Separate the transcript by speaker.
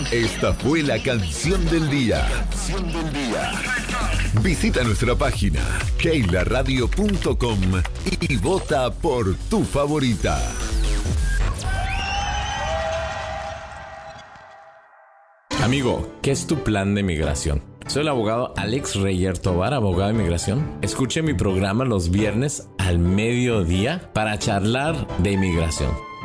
Speaker 1: Esta fue la canción del día. Visita nuestra página keilaradio.com y vota por tu favorita.
Speaker 2: Amigo, ¿qué es tu plan de migración? Soy el abogado Alex Reyer Tovar, abogado de inmigración. Escuche mi programa los viernes al mediodía para charlar de inmigración.